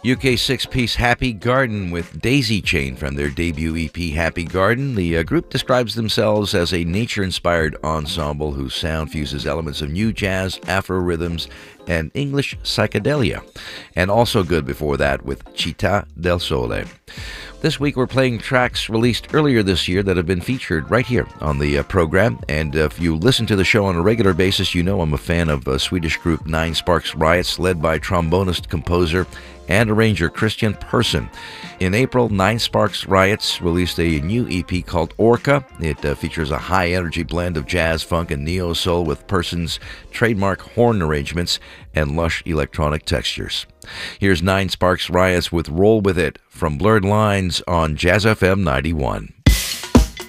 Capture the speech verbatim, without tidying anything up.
U K six-piece Happy Garden with Daisy Chain from their debut E P Happy Garden. The uh, group describes themselves as a nature-inspired ensemble whose sound fuses elements of new jazz, Afro rhythms, and English psychedelia. And also good before that with Città del Sole. This week we're playing tracks released earlier this year that have been featured right here on the uh, program. And uh, if you listen to the show on a regular basis, you know I'm a fan of uh, Swedish group Nine Sparks Riots, led by trombonist, composer, and arranger Christian Persson. In April, Nine Sparks Riots released a new E P called Orca. It uh, features a high-energy blend of jazz, funk, and neo-soul with Persson's trademark horn arrangements and lush electronic textures. Here's Nine Sparks Riots with Roll With It from Blurred Lines on Jazz F M ninety-one.